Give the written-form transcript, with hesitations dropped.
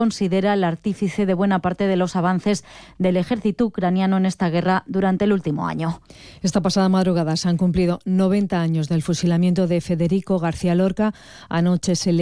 considera el artífice de buena parte de los avances del ejército ucraniano en esta guerra durante el último año. Esta pasada madrugada se han cumplido 90 años del fusilamiento de Federico García Lorca. Anoche se le